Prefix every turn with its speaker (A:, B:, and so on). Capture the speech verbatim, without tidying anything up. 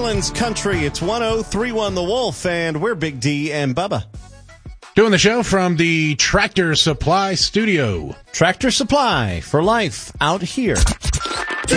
A: Islands Country. It's one oh three one The Wolf, and we're Big D and Bubba.
B: Doing the show from the Tractor Supply Studio.
A: Tractor Supply for life out here.